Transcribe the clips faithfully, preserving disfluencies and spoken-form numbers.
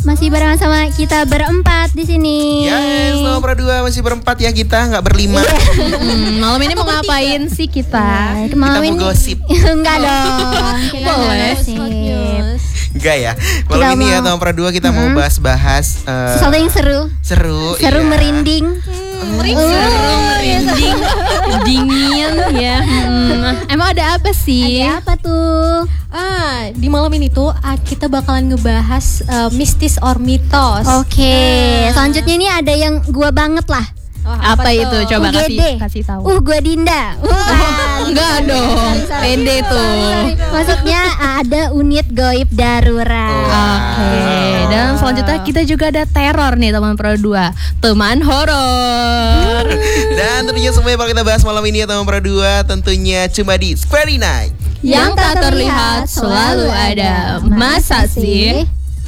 masih bareng sama kita berempat di sini. Yes, nomor dua masih berempat ya kita, nggak berlima. hmm, malam ini mau ngapain sih kita? Nah, Kita malam mau ini gosip. enggak dong. Kita Boleh. gosip. Enggak ya. Malam Kita ini mau- ya nomor dua kita mau Hmm. bahas-bahas eh, Sesuatu yang seru, seru. seru iya. merinding. Seru, merinding, dingin ya. Hmm, emang ada apa sih? Ada apa tuh? Ah, di malam ini tuh ah, kita bakalan ngebahas uh, mistis or mitos. Oke, selanjutnya ini ada yang gua banget lah. Oh, Apa, itu? tuh? Coba U G D. kasih kasih tahu. Uh, gua Dinda. Wah, Enggak dong, pede tuh. maksudnya ada unit goib darurat. Oke, dan selanjutnya kita juga ada teror nih teman Pro dua, teman horor. Dan tentunya semua yang bakal kita bahas malam ini ya teman Pro dua tentunya cuma di Square Night. Yang tak terlihat selalu ada. Masa sih?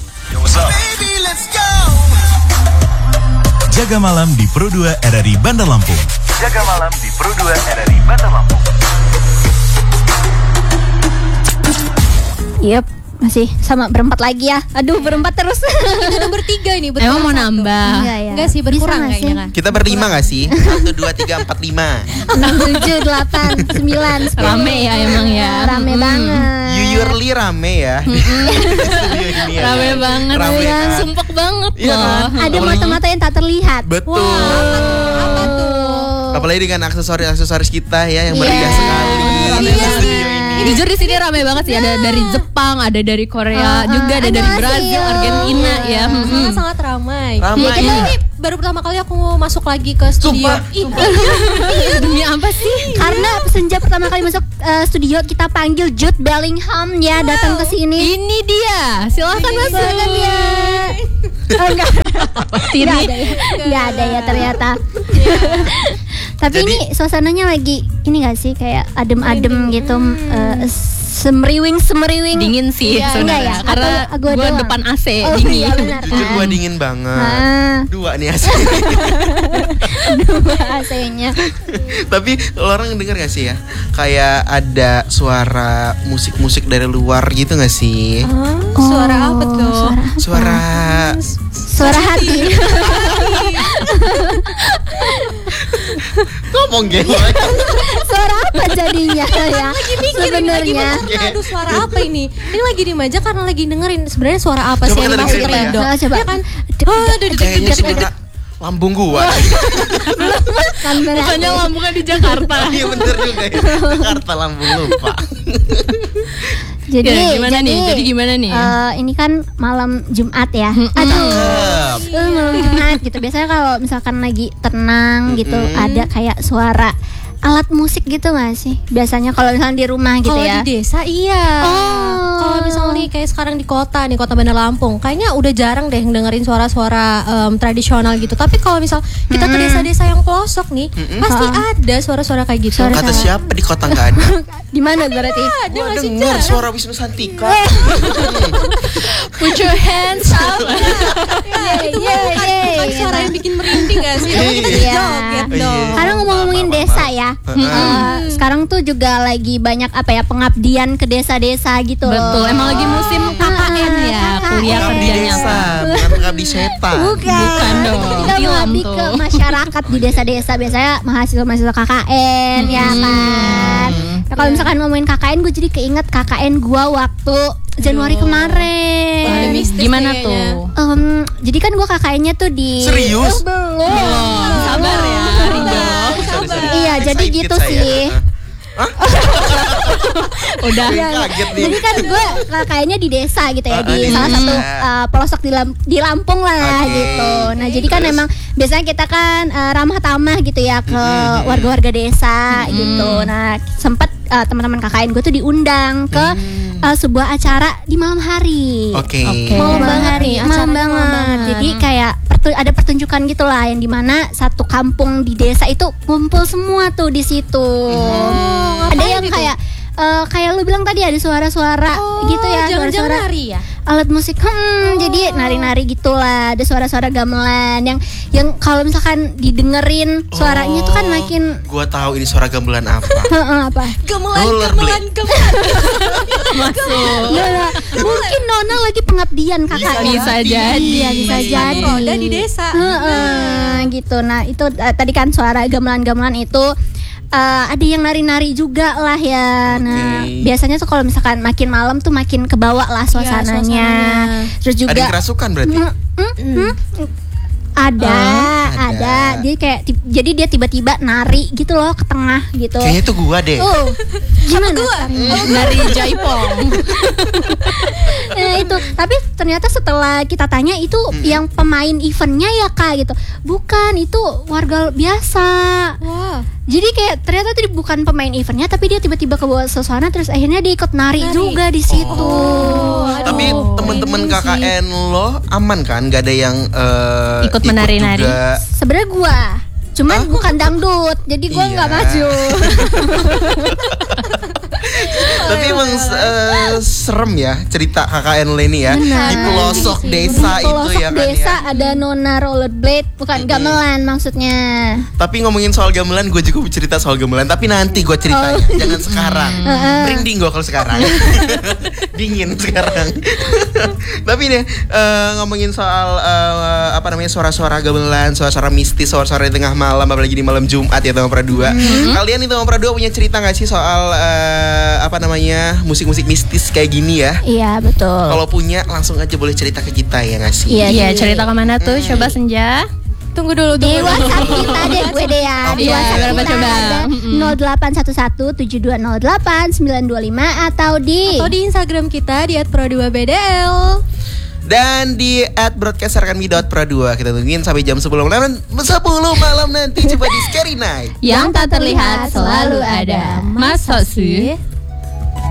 Jaga malam di Pro dua R R I Bandar Lampung. Jaga malam di Pro dua R R I Bandar Lampung. Yep, masih sama berempat lagi ya. Aduh, berempat terus. Kita tuh bertiga ini betul. Emang mau nambah? Enggak ya. Enggak sih, berkurang Bisa nggak kayaknya kan. Kita berlima nggak sih? Satu, dua, tiga, empat, lima. enam, tujuh, delapan, sembilan, sepuluh. Rame ya emang ya. Rame banget. Usually rame ya. Di studio ini ya, Rame guys. banget, Rame ya. kan? Sumpek banget Iya loh. kan? Ada Apalagi- mata-mata yang tak terlihat. Betul. Apa tuh? Apalagi dengan aksesoris-aksesoris kita ya yang Iya. meriah sekali di Iya. studio ini. Jujur di sini rame banget sih. Ada dari Jepang, ada dari Korea, Ah, juga ada ada dari Asia. Brazil, Argentina ya. Mm-mm. Sangat-sangat ramai. Ramai. Iya, kita ini baru pertama kali aku mau masuk lagi ke studio. Sumpah, Ih, Demi apa sih? Karena senja pertama kali masuk eh, studio kita panggil Jude Bellingham ya datang ke sini. Ini dia. Silahkan masuk. Silakan dia. Oh, enggak. Sini. Enggak ada ya. Enggak ada ya ternyata. Tapi Jadi- ini suasananya lagi ini gak sih kayak adem-adem gitu, eh, semeriwing semeriwing. Dingin sih Iya, sebenarnya. enggak ya? Karena Atau gua gue doang? depan A C Oh, dingin. iya benar Jujur kan. gua dingin banget. Ah, Dua nih asli. dua A C-nya. Tapi lo orang denger gak sih ya? Kayak ada suara musik-musik dari luar gitu gak sih? Oh, suara apa tuh? Suara, Suara suara hati. ngomong gitu. Suara apa jadinya ya? Sebenarnya. Aduh, suara apa ini? Ini lagi diem aja karena lagi dengerin sebenarnya suara apa Coba sih yang kita masuk dengerin Rido? ya. Nah, coba. Ya kan? Oh, aduh, Kayaknya suara lambung gua. Kan berarti. Bukannya lambungnya di Jakarta. Iya bener juga ya. Jakarta lambung lupa. Jadi Ya, gimana jadi, nih? Jadi gimana nih? eh, ini kan malam Jumat ya. Aduh. Cakep. Eh, malam Jumat gitu. Biasanya kalau misalkan lagi tenang gitu ada kayak suara alat musik gitu gak sih? Biasanya kalau misalnya di rumah gitu Kalau ya. di desa iya. Oh. Kalau misalnya nih kayak sekarang di kota nih kota Bandar Lampung, kayaknya udah jarang deh dengerin suara-suara em, tradisional gitu. Tapi kalau misal kita ke desa-desa yang pelosok nih, pasti ada suara-suara kayak gitu. Suara- Kata siapa di kota nggak ada? Di mana berarti? Ada Gua masih denger jarang. suara Wisnu Santika. Put your hands up. Ya, itu Iya, bukan, iya, bukan iya. suara yang bikin merinding gak sih? Tapi kita Iya. joget Iya. dong. Karena ngomong-ngomongin desa ya, eh, sekarang tuh juga lagi banyak apa ya pengabdian ke desa-desa gitu loh. Betul, emang lagi musim K K N ya, kuliah Pengabdi kerjanya. desa, bukan pengabdi setan. Bukan, Bukan dong. Kita Film mengabdi tuh. ke masyarakat di desa-desa. Biasanya mahasiswa-mahasiswa K K N ya kan. Nah, kalau misalkan ngomongin K K N, gue jadi keinget K K N gue waktu Januari kemarin. Ada mistis Gimana kayaknya. tuh? Em, jadi kan gue K K N-nya tuh di Serius? Eh, belum. Sabar ya, Rido. Sorry, sorry. Iya, jadi Excited gitu saya. sih. Udah. Gue Iya, kaget nih. jadi kan gue kayaknya di desa gitu ya, Ah, di di salah desa. satu uh, pelosok di, Lam- di Lampung lah Oke. gitu. Nah jadi kan Terus? memang biasanya kita kan uh, ramah tamah gitu ya ke warga-warga desa gitu. Nah sempat uh, teman-teman K K N gue tuh diundang ke uh, sebuah acara di malam hari. Oke. Oke. Malam banget nih, malam acaranya banget. malam banget. Jadi kayak pertu- ada pertunjukan gitu lah yang dimana satu kampung di desa itu ngumpul semua tuh di situ. ada ngapain yang itu? kayak uh, kayak lu bilang tadi ada suara-suara Oh, gitu ya, jangan-jangan suara-suara nari ya? alat musik, hmm, jadi nari-nari gitulah, ada suara-suara gamelan yang yang kalau misalkan didengerin suaranya tuh kan makin Gua tahu ini suara gamelan apa. Heeh, apa? Gamelan, Rollerblade. gamelan, gamelan. Masuk. Nggak, nggak. Mungkin Nona lagi pengabdian kakaknya. Bisa jadi. Iya, bisa jadi. Roda di desa. Heeh, gitu. Nah, itu uh, tadi kan suara gamelan-gamelan itu uh, ada yang nari-nari juga lah ya. Nah, Oke. biasanya tuh kalau misalkan makin malam tuh makin kebawa lah suasananya. suasananya. Terus juga Ada yang kerasukan berarti. Mm, mm, mm. Ada, Oh, ada, ada. Dia kayak ti- jadi dia tiba-tiba nari gitu loh ke tengah gitu. Kayaknya itu gua deh. Oh, gimana? Dari Jaipong. Nah, itu tapi ternyata setelah kita tanya itu yang pemain eventnya ya kak gitu, bukan, itu warga biasa. Wah. Jadi kayak ternyata tuh bukan pemain eventnya, tapi dia tiba-tiba ke bawah suasana, terus akhirnya dia ikut nari, Nari. juga di situ. aduh. Tapi teman-teman Keren K K N lo aman kan? Gak ada yang eh, Ikut menari-nari. juga? Sebenarnya gua cuman bukan dangdut, jadi gua nggak Iya. maju. Tapi emang eh, serem ya cerita K K N lo ini ya. Benar. Di pelosok desa Di itu pelosok ya kan desa ya. ada nona rollerblade, bukan gamelan maksudnya. Tapi ngomongin soal gamelan, gue juga mau cerita soal gamelan. Tapi nanti gue ceritanya, Oh. jangan sekarang. Merinding gue kalau sekarang. Dingin sekarang. Tapi nih eh, ngomongin soal eh, apa namanya suara-suara gamelan, suara-suara mistis, suara-suara di tengah malam, apalagi di malam Jumat ya teman Pradua. Kalian di teman Pradua punya cerita nggak sih soal eh, apa namanya musik-musik mistis kayak gini ya? Iya betul. Kalau punya langsung aja boleh cerita ke kita ya nggak sih? Iya, Iya, di- cerita kemana tuh? Coba Senja. Tunggu dulu, Di tunggu dulu. WhatsApp kita deh gue deh ya. Di Iya, WhatsApp coba, kita coba. ada Mm-mm. nol delapan satu satu tujuh dua nol delapan sembilan dua lima atau di Atau di Instagram kita di at pro dua b d l. Dan di at broadcasterkanmi.pro2 kita tungguin sampai jam sepuluh malam sepuluh malam nanti coba di Scary Night. Yang tak terlihat selalu ada. Mas Sosi.